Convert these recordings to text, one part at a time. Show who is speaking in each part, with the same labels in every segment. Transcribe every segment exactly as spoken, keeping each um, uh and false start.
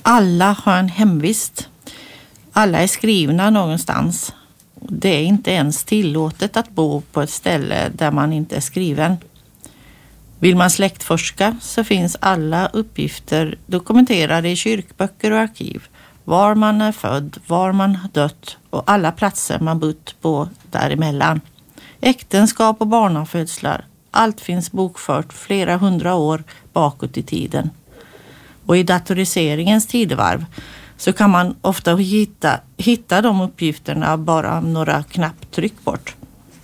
Speaker 1: Alla har en hemvist. Alla är skrivna någonstans. Det är inte ens tillåtet att bo på ett ställe där man inte är skriven. Vill man släktforska så finns alla uppgifter dokumenterade i kyrkböcker och arkiv. Var man är född, var man har dött och alla platser man bott på däremellan. Äktenskap och barnafödslar. Allt finns bokfört flera hundra år bakåt i tiden. Och i datoriseringens tidevarv så kan man ofta hitta, hitta de uppgifterna bara några knapptryck bort.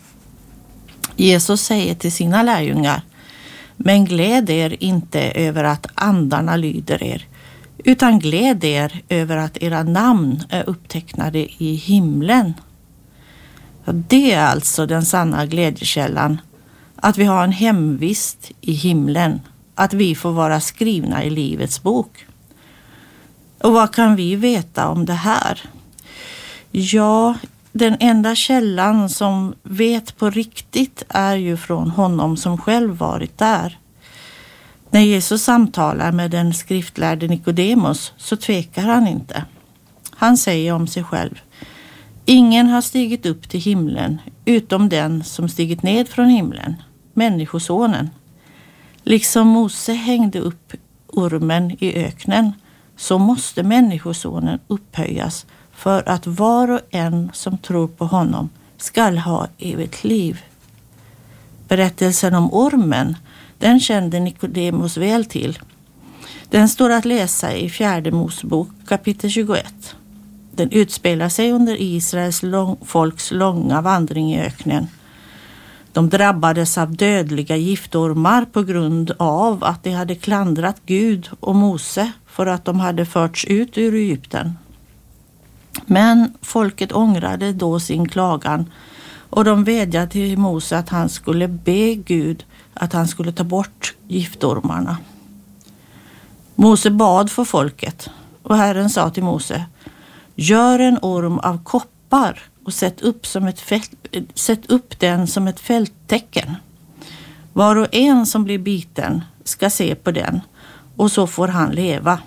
Speaker 1: Jesus säger till sina lärjungar: men gläd er inte över att andarna lyder er, utan gläd er över att era namn är upptecknade i himlen. Ja, det är alltså den sanna glädjekällan, att vi har en hemvist i himlen, att vi får vara skrivna i livets bok. Och vad kan vi veta om det här? Ja, den enda källan som vet på riktigt är ju från honom som själv varit där. När Jesus samtalar med den skriftlärde Nikodemus så tvekar han inte. Han säger om sig själv: ingen har stigit upp till himlen utom den som stigit ned från himlen, människosonen. Liksom Mose hängde upp ormen i öknen, så måste människosonen upphöjas för att var och en som tror på honom skall ha evigt liv. Berättelsen om ormen, den kände Nikodemus väl till. Den står att läsa i fjärde Mosebok kapitel tjugoett. Den utspelar sig under Israels lång, folks långa vandring i öknen. De drabbades av dödliga giftormar på grund av att de hade klandrat Gud och Mose för att de hade förts ut ur Egypten. Men folket ångrade då sin klagan och de vädjade till Mose att han skulle be Gud att han skulle ta bort giftormarna. Mose bad för folket och Herren sa till Mose: gör en orm av koppar och sätt upp, som ett fält, sätt upp den som ett fälttecken. Var och en som blir biten ska se på den och så får han leva.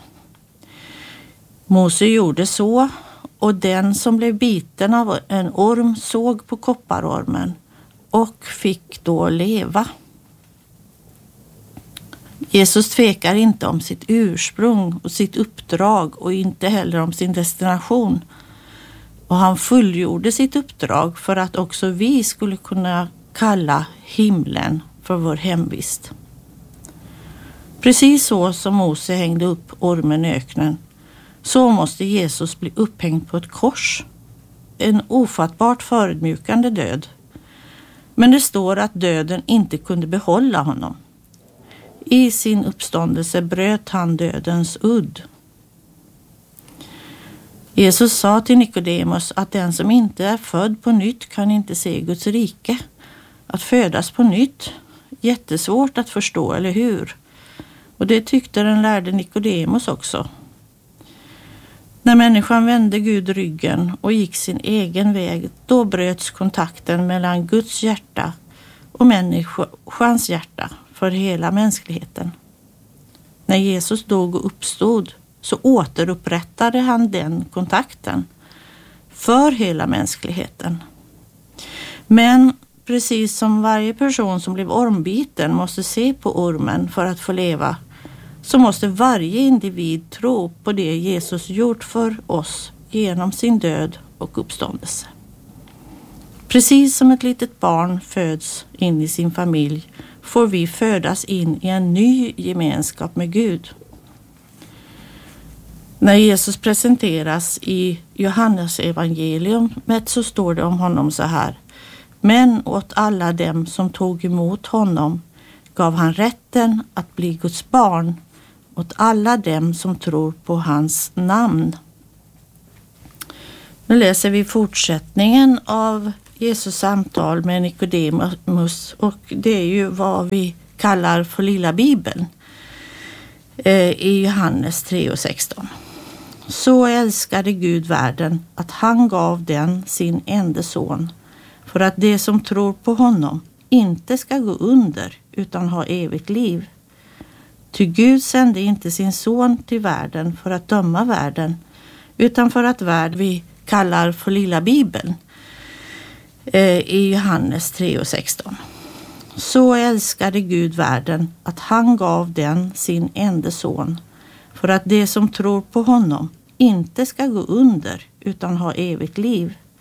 Speaker 1: Mose gjorde så, och den som blev biten av en orm såg på kopparormen och fick då leva. Jesus tvekar inte om sitt ursprung och sitt uppdrag och inte heller om sin destination. Och han fullgjorde sitt uppdrag för att också vi skulle kunna kalla himlen för vår hemvist. Precis så som Mose hängde upp ormen i öknen, så måste Jesus bli upphängd på ett kors. En ofattbart förödmjukande död. Men det står att döden inte kunde behålla honom. I sin uppståndelse bröt han dödens udd. Jesus sa till Nikodemus att den som inte är född på nytt kan inte se Guds rike. Att födas på nytt, jättesvårt att förstå, eller hur? Och det tyckte den lärde Nikodemus också. När människan vände Gud ryggen och gick sin egen väg, då bröts kontakten mellan Guds hjärta och människans hjärta för hela mänskligheten. När Jesus dog och uppstod så återupprättade han den kontakten för hela mänskligheten. Men precis som varje person som blev ormbiten måste se på ormen för att få leva, så måste varje individ tro på det Jesus gjort för oss genom sin död och uppståndelse. Precis som ett litet barn föds in i sin familj får vi födas in i en ny gemenskap med Gud. När Jesus presenteras i Johannes evangelium så står det om honom så här: men åt alla dem som tog emot honom gav han rätten att bli Guds barn, åt alla dem som tror på hans namn. Nu läser vi fortsättningen av Jesus samtal med Nikodemus, och det är ju vad vi kallar för lilla Bibeln i Johannes tre och sexton. Så älskade Gud världen att han gav den sin enda son, för att det som tror på honom inte ska gå under utan ha evigt liv. Ty Gud sände inte sin son till världen för att döma världen, utan för att världen vi kallar för lilla Bibeln eh, i Johannes tre och sexton. Så älskade Gud världen att han gav den sin enda son, för att de som tror på honom inte ska gå under utan ha evigt liv.